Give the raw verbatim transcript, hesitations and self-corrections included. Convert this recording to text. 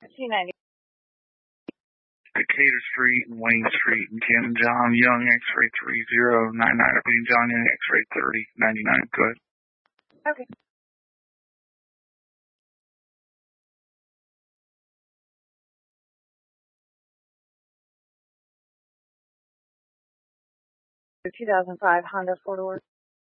two ninety. Decatur Street and Wayne Street and Ken John Young, X-ray three zero nine nine. Repeating John Young, X-ray thirty ninety-nine. Good. Okay. two thousand five Honda four-door.